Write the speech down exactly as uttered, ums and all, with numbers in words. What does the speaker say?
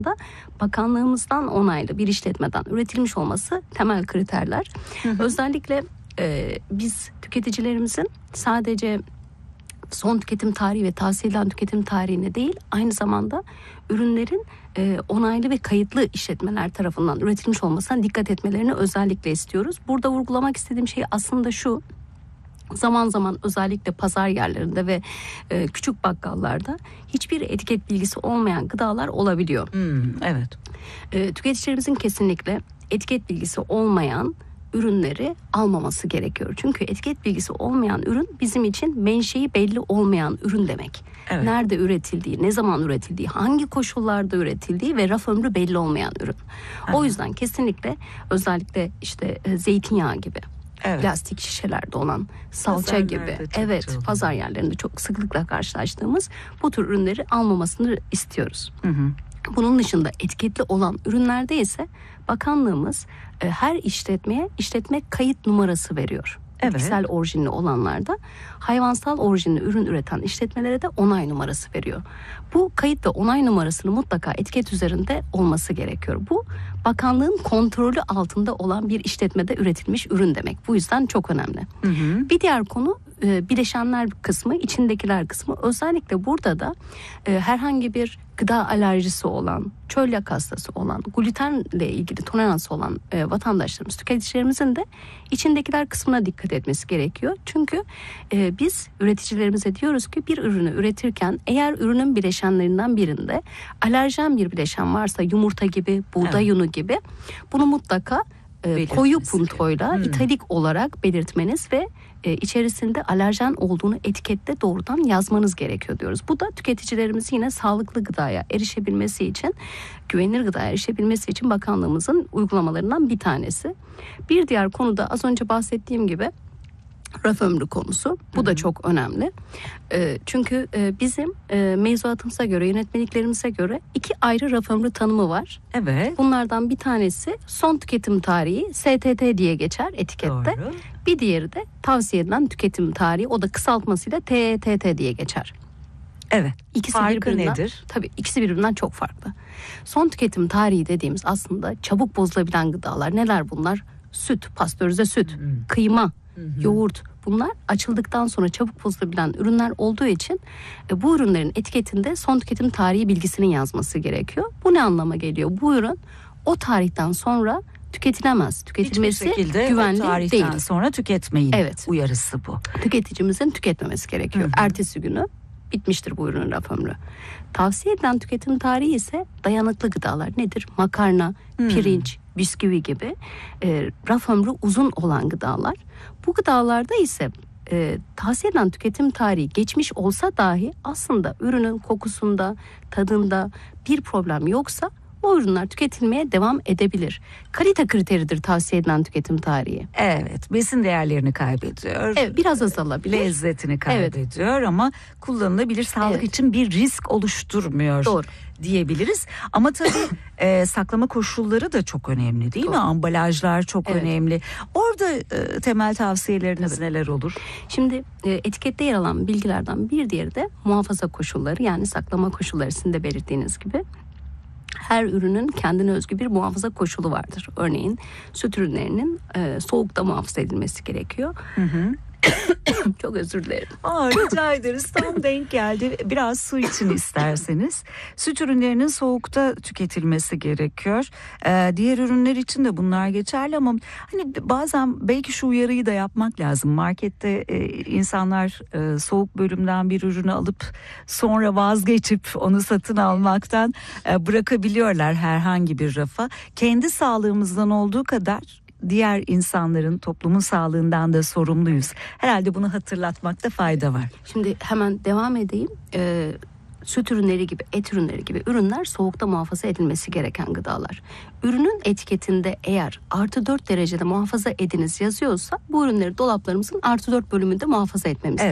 da bakanlığımızdan onaylı bir işletmeden üretilmiş olması temel kriterler. Hı hı. Özellikle e, biz tüketicilerimizin sadece son tüketim tarihi ve tavsiye edilen tüketim tarihine değil, aynı zamanda ürünlerin e, onaylı ve kayıtlı işletmeler tarafından üretilmiş olmasına dikkat etmelerini özellikle istiyoruz. Burada vurgulamak istediğim şey aslında şu: zaman zaman özellikle pazar yerlerinde ve e, küçük bakkallarda hiçbir etiket bilgisi olmayan gıdalar olabiliyor. Hmm, evet. E, tüketicilerimizin kesinlikle etiket bilgisi olmayan ürünleri almaması gerekiyor. Çünkü etiket bilgisi olmayan ürün bizim için menşei belli olmayan ürün demek. Evet. Nerede üretildiği, ne zaman üretildiği, hangi koşullarda üretildiği ve raf ömrü belli olmayan ürün. Aha. O yüzden kesinlikle özellikle işte e, zeytinyağı gibi, evet, plastik şişelerde olan salça gibi, evet, pazar yerlerinde çok sıklıkla karşılaştığımız bu tür ürünleri almamasını istiyoruz. Hı hı. Bunun dışında etiketli olan ürünlerde ise bakanlığımız e, her işletmeye işletme kayıt numarası veriyor. Evet. Bitkisel orijinli olanlarda, hayvansal orijinli ürün üreten işletmelere de onay numarası veriyor. Bu kayıt ve onay numarasının mutlaka etiket üzerinde olması gerekiyor. Bu bakanlığın kontrolü altında olan bir işletmede üretilmiş ürün demek. Bu yüzden çok önemli. Hı hı. Bir diğer konu e, bileşenler kısmı, içindekiler kısmı. Özellikle burada da e, herhangi bir gıda alerjisi olan, çölyak hastası olan, glutenle ilgili toleransı olan e, vatandaşlarımız, tüketicilerimizin de içindekiler kısmına dikkat etmesi gerekiyor. Çünkü e, biz üreticilerimize diyoruz ki bir ürünü üretirken eğer ürünün bileşenlerinden birinde alerjen bir bileşen varsa, yumurta gibi, buğday evet. unu gibi, bunu mutlaka e, koyu puntoyla hmm. italik olarak belirtmeniz ve e, içerisinde alerjen olduğunu etikette doğrudan yazmanız gerekiyor diyoruz. Bu da tüketicilerimiz yine sağlıklı gıdaya erişebilmesi için, güvenilir gıdaya erişebilmesi için bakanlığımızın uygulamalarından bir tanesi. Bir diğer konu da az önce bahsettiğim gibi raf ömrü konusu. Bu Hı-hı. da çok önemli. E, çünkü e, bizim e, mevzuatımıza göre, yönetmeliklerimize göre iki ayrı raf ömrü tanımı var. Evet. Bunlardan bir tanesi son tüketim tarihi, S T T diye geçer etikette. Doğru. Bir diğeri de tavsiye edilen tüketim tarihi, o da kısaltmasıyla T E T T diye geçer. Evet. İkisi farkı nedir? Tabii ikisi birbirinden çok farklı. Son tüketim tarihi dediğimiz aslında çabuk bozulabilen gıdalar. Neler bunlar? Süt, pastörize süt, Hı-hı. kıyma, Hı-hı. yoğurt, bunlar açıldıktan sonra çabuk bozulabilen ürünler olduğu için e, bu ürünlerin etiketinde son tüketim tarihi bilgisinin yazması gerekiyor. Bu ne anlama geliyor? Bu ürün o tarihten sonra tüketilemez. Tüketilmesi güvenli değil. Sonra tüketmeyin. Evet. Uyarısı bu. Tüketicimizin tüketmemesi gerekiyor. Hı-hı. Ertesi günü bitmiştir bu ürünün raf ömrü. Tavsiye edilen tüketim tarihi ise dayanıklı gıdalar. Nedir? Makarna, hmm. pirinç, bisküvi gibi e, raf ömrü uzun olan gıdalar. Bu gıdalarda ise e, tavsiye edilen tüketim tarihi geçmiş olsa dahi aslında ürünün kokusunda, tadında bir problem yoksa o ürünler tüketilmeye devam edebilir. Kalite kriteridir tavsiye edilen tüketim tarihi. Evet, besin değerlerini kaybediyor. Evet, biraz azalabilir. Lezzetini kaybediyor, evet, ama kullanılabilir, sağlık evet. için bir risk oluşturmuyor. Doğru. Diyebiliriz. Ama tabii e, saklama koşulları da çok önemli değil Doğru. mi? Ambalajlar çok evet. önemli. Orada e, temel tavsiyeleriniz evet. neler olur? Şimdi e, etikette yer alan bilgilerden bir diğeri de muhafaza koşulları, yani saklama koşulları, sizin de belirttiğiniz gibi. Her ürünün kendine özgü bir muhafaza koşulu vardır. Örneğin süt ürünlerinin e, soğukta muhafaza edilmesi gerekiyor. Hı hı. Çok özür dilerim. Aa, rica ederiz. Tam denk geldi. Biraz su için isterseniz. Süt ürünlerinin soğukta tüketilmesi gerekiyor. Ee, diğer ürünler için de bunlar geçerli ama hani bazen belki şu uyarıyı da yapmak lazım. Markette e, insanlar e, soğuk bölümden bir ürünü alıp sonra vazgeçip onu satın almaktan e, bırakabiliyorlar herhangi bir rafa. Kendi sağlığımızdan olduğu kadar diğer insanların, toplumun sağlığından da sorumluyuz. Herhalde bunu hatırlatmakta fayda var. Şimdi hemen devam edeyim. Ee, süt ürünleri gibi, et ürünleri gibi ürünler soğukta muhafaza edilmesi gereken gıdalar. Ürünün etiketinde eğer artı dört derecede muhafaza ediniz yazıyorsa bu ürünleri dolaplarımızın artı dört bölümünde muhafaza etmemiz evet.